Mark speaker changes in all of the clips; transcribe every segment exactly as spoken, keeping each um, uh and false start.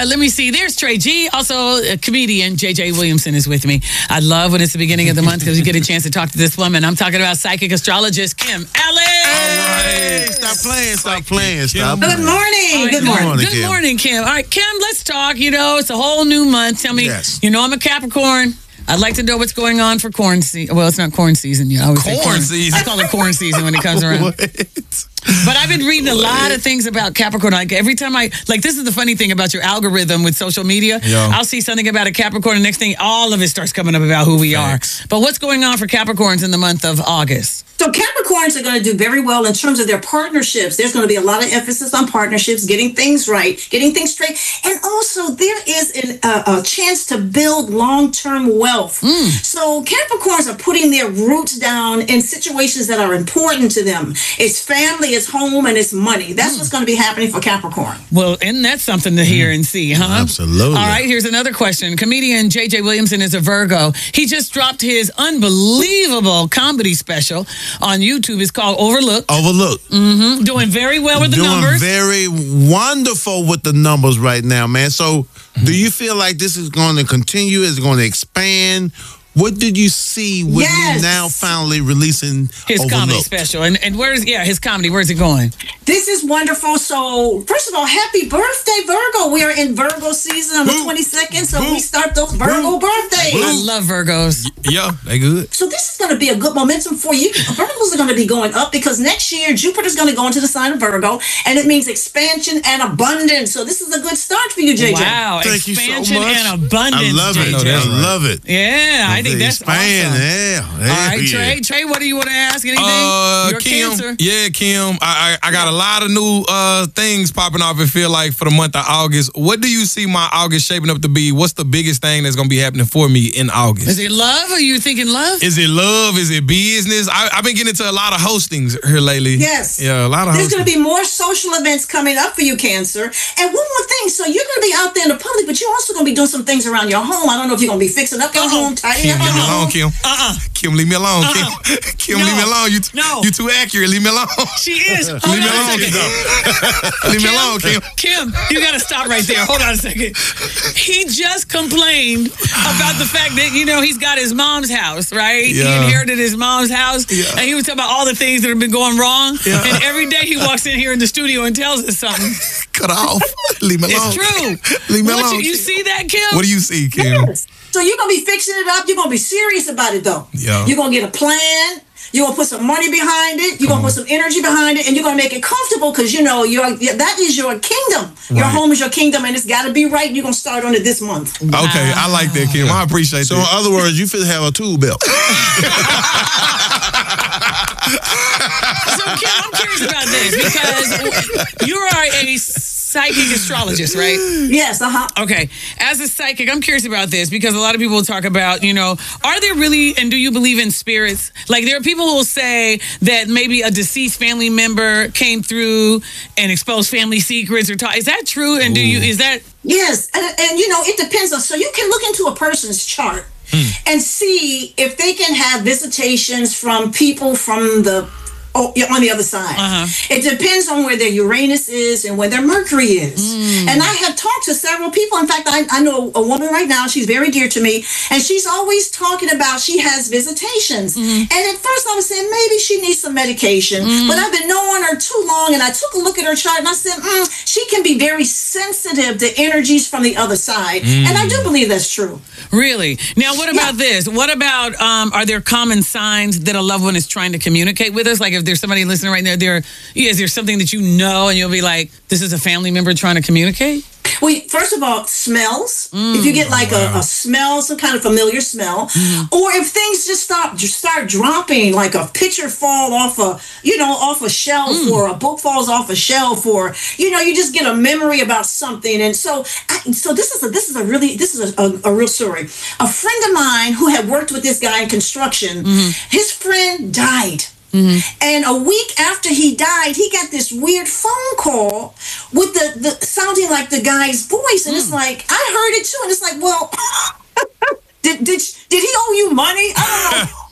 Speaker 1: let me see. There's Trey G. Also, a comedian, J J Williamson, is with me. I love when it's the beginning of the month because we get a chance to talk to this woman. I'm talking about psychic astrologist Kim Ellis.
Speaker 2: All right. Stop playing. Stop playing. Stop
Speaker 3: Good
Speaker 2: playing.
Speaker 3: morning.
Speaker 1: Right,
Speaker 3: good morning.
Speaker 2: morning,
Speaker 1: Good
Speaker 2: Kim.
Speaker 1: morning, Kim. All right, Kim, let's talk. You know, it's a whole new month. Tell me,
Speaker 2: Yes.
Speaker 1: you know, I'm a Capricorn. I'd like to know what's going on for corn season. Well, it's not corn season yet. I always say
Speaker 4: Corn season.
Speaker 1: I call it corn season when it comes around.
Speaker 2: What?
Speaker 1: But I've been reading a lot of things about Capricorn. Like every time I, like this is the funny thing about your algorithm with social media.
Speaker 4: Yeah.
Speaker 1: I'll see something about a Capricorn, and next thing, all of it starts coming up about who we
Speaker 4: Facts.
Speaker 1: are. But what's going on for Capricorns in the month of August?
Speaker 3: So Capricorns are going to do very well in terms of their partnerships. There's going to be a lot of emphasis on partnerships, getting things right, getting things straight. And also there is an, uh, a chance to build long-term wealth.
Speaker 1: Mm.
Speaker 3: So Capricorns are putting their roots down in situations that are important to them. It's family, it's home, and it's money. That's
Speaker 1: Mm.
Speaker 3: what's going to be happening for Capricorn.
Speaker 1: Well, and that's something to hear and see, huh?
Speaker 2: Absolutely.
Speaker 1: All right, here's another question. Comedian J J Williamson is a Virgo. He just dropped his unbelievable comedy special on YouTube. It's called Overlooked.
Speaker 2: Overlooked.
Speaker 1: Mm-hmm. Doing very well with the
Speaker 2: Doing
Speaker 1: numbers.
Speaker 2: very wonderful with the numbers right now, man. So, do you feel like this is going to continue? Is it going to expand? What did you see with
Speaker 3: Yes.
Speaker 2: you now finally releasing
Speaker 1: his comedy
Speaker 2: Overlooked?
Speaker 1: special. And and where's, yeah, his comedy. Where's it going?
Speaker 3: This is wonderful. So, first of all, happy birthday, Virgo. We are in Virgo season on the
Speaker 4: Woo.
Speaker 3: twenty-second, so
Speaker 4: Woo.
Speaker 3: we start those Virgo birthdays.
Speaker 1: I love Virgos.
Speaker 4: Yeah, they good.
Speaker 3: So this is going to be a good momentum for you. Virgos are going to be going up because next year Jupiter's going to go into the sign of Virgo, and it means expansion and abundance. So this is a good start for you, J J.
Speaker 1: Wow,
Speaker 2: Thank you so
Speaker 1: expansion
Speaker 2: much.
Speaker 1: and abundance.
Speaker 2: I love it.
Speaker 1: J J.
Speaker 4: No, that's
Speaker 2: I
Speaker 4: right.
Speaker 2: love it.
Speaker 1: Yeah, I think that's
Speaker 2: Expand,
Speaker 1: awesome.
Speaker 2: yeah.
Speaker 1: All right,
Speaker 2: yeah.
Speaker 1: Trey. Trey, what do you want to ask? Anything?
Speaker 4: Uh,
Speaker 1: You're
Speaker 4: Kim,
Speaker 1: Cancer.
Speaker 4: yeah, Kim. I, I I got a lot of new uh things popping off. It feel like for the month of August. What do you see my August shaping up to be? What's the biggest thing that's gonna be happening for me in August?
Speaker 1: Is it love? Are you thinking love?
Speaker 4: Is it love? Is it business? I, I've been getting into a lot of hostings here lately.
Speaker 3: Yes.
Speaker 4: Yeah, a lot of
Speaker 3: There's
Speaker 4: hostings.
Speaker 3: going to be more social events coming up for you, Cancer. And one more thing. So you're going to be out there in the public, but you're also going to be doing some things around your home. I don't know if you're going to be fixing up your
Speaker 1: Uh-oh.
Speaker 3: home, tidying
Speaker 4: Kim,
Speaker 3: up
Speaker 4: leave
Speaker 3: your
Speaker 4: me alone,
Speaker 3: home.
Speaker 4: Kim.
Speaker 1: Uh-uh.
Speaker 4: Kim, leave me alone, Kim. Kim,
Speaker 1: No.
Speaker 4: leave me alone. You, t-
Speaker 1: No.
Speaker 4: you too accurate. Leave me alone.
Speaker 1: She is. Hold
Speaker 4: Leave me
Speaker 1: on a
Speaker 4: alone,
Speaker 1: second.
Speaker 4: Kim. Leave me alone, Kim.
Speaker 1: Kim, you got to stop right there. Hold on a second. He just complained about the fact that, you know, he's got his mom's house, right? He
Speaker 4: Yeah.
Speaker 1: inherited his mom's house.
Speaker 4: Yeah.
Speaker 1: And he was talking about all the things that have been going wrong.
Speaker 4: Yeah.
Speaker 1: And every day he walks in here in the studio and tells us something.
Speaker 4: Cut off. Leave me alone.
Speaker 1: It's true.
Speaker 4: Leave me
Speaker 1: What
Speaker 4: alone.
Speaker 1: you, you
Speaker 4: Kim.
Speaker 1: see that, Kim?
Speaker 4: What do you see, Kim?
Speaker 3: Yes. So you're going to be fixing it up. You're going to be serious about it, though.
Speaker 4: Yeah.
Speaker 3: You're going to get a plan. You're going to put some money behind it. You're going to put some energy behind it. And you're going to make it comfortable because, you know, you're, that is your kingdom. Your
Speaker 4: Right.
Speaker 3: home is your kingdom, and it's got to be right. You're going to start on it this month.
Speaker 4: Okay, I like that, Kim. I appreciate
Speaker 2: So, in
Speaker 4: that.
Speaker 2: other words, you feel have a tool belt.
Speaker 1: So, Kim, I'm curious about this because you are a psychic astrologist, right?
Speaker 3: Yes, uh-huh.
Speaker 1: Okay. As a psychic, I'm curious about this because a lot of people talk about, you know, are there really, and do you believe in spirits? Like, there are people who will say that maybe a deceased family member came through and exposed family secrets or talk. Is that true? And do you, is that,
Speaker 3: Yes, and, and you know, it depends on, so you can look into a person's chart and see if they can have visitations from people from the oh, yeah, on the other side.
Speaker 1: Uh-huh.
Speaker 3: It depends on where their Uranus is and where their Mercury is. And I have talked to several people. In fact, I, I know a woman right now, she's very dear to me, and she's always talking about she has visitations. And at first I was saying maybe she needs some medication, but I've been knowing her too long, and I took a look at her chart and I said, mm, she can be very sensitive to energies from the other side. And I do believe that's true.
Speaker 1: really? Now, what about this? What about, um, are there common signs that a loved one is trying to communicate with us? Like if there's somebody listening right now, there, yeah, is there something that you know and you'll be like, this is a family member trying to communicate?
Speaker 3: Well, first of all, smells. If you get like a, a smell, some kind of familiar smell, or if things just stop, just start dropping, like a picture fall off a, you know, off a shelf, or a book falls off a shelf, or you know, you just get a memory about something. And so, I, so this is a this is a really this is a, a, a real story. A friend of mine who had worked with this guy in construction, his friend died. And a week after he died, he got this weird phone call with the, the sounding like the guy's voice. And it's like, I heard it too. And it's like, well, did, did did he owe you money? I don't know.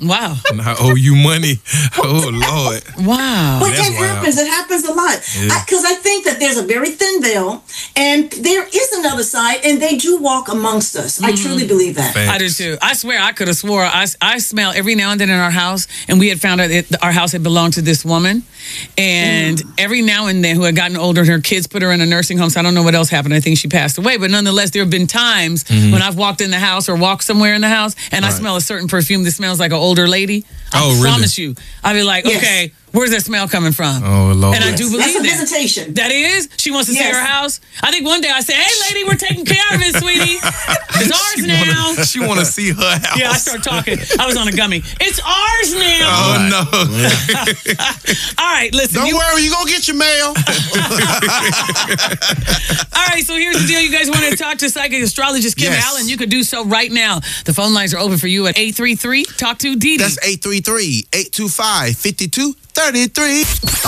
Speaker 1: Wow.
Speaker 4: And I owe you money. Oh, Lord.
Speaker 1: Wow.
Speaker 3: But
Speaker 4: that's
Speaker 3: it
Speaker 4: wild.
Speaker 3: happens. It happens a lot. Because I, I think that there's a very thin veil, and there is another side, and they do walk amongst us. I truly believe that.
Speaker 4: Facts.
Speaker 1: I do too. I swear I could have swore I, I smell every now and then in our house, and we had found out that our house had belonged to this woman. And
Speaker 3: Mm.
Speaker 1: every now and then, who had gotten older, and her kids put her in a nursing home. So I don't know what else happened. I think she passed away. But nonetheless, there have been times when I've walked in the house or walked somewhere in the house, and I
Speaker 2: Right.
Speaker 1: smell a certain perfume that smells like an older lady. I
Speaker 4: Oh, really?
Speaker 1: promise you. I'd be like,
Speaker 3: Yes.
Speaker 1: okay, where's that smell coming from?
Speaker 4: Oh, Lord.
Speaker 1: And I do believe
Speaker 3: That's a
Speaker 1: that.
Speaker 3: visitation.
Speaker 1: That is? She wants to see
Speaker 3: Yes.
Speaker 1: her house? I think one day I said, hey, lady, we're taking care of it, sweetie. It's ours
Speaker 4: She
Speaker 1: now.
Speaker 4: wanna, she want to see her house.
Speaker 1: Yeah, I start talking. I was on a gummy. It's ours now.
Speaker 4: Oh, no.
Speaker 1: All right, listen.
Speaker 2: Don't
Speaker 1: you-
Speaker 2: worry, you gonna get your mail.
Speaker 1: all right, so here's the deal. You guys want to talk to psychic astrologist Kim
Speaker 2: Yes.
Speaker 1: Allen? You could do so right now. The phone lines are open for you at eight three three talk to Dee Dee.
Speaker 2: That's eight three three, eight two five, five two three three.